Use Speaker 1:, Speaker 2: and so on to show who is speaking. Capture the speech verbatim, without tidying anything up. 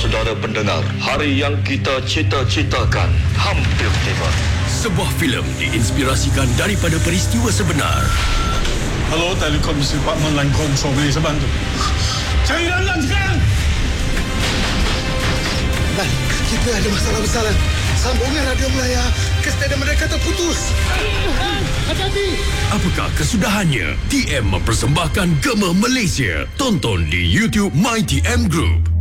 Speaker 1: saudara pendengar, hari yang kita cita-citakan hampir tiba.
Speaker 2: Sebuah filem diinspirasikan daripada peristiwa sebenar.
Speaker 3: Hello, Telekomisi Department Line Control, boleh saya bantu? Cari dalam sekarang!
Speaker 4: Dan kita ada masalah besar. Sambungan radio Melaya ke stadium mereka terputus. Hati-hati!
Speaker 2: Apakah kesudahannya? T M mempersembahkan Gema Malaysia. Tonton di YouTube My T M Group.